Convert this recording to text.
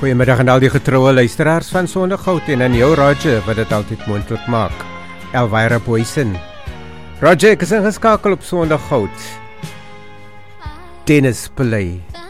Goeiemiddag aan al die getroue luisteraars van Sondergoud en aan jou Roger wat dit altyd moontlik maak. Elvira Boysen. Roger, ek is ingeskakel op Sondergoud. Dennis Pelay.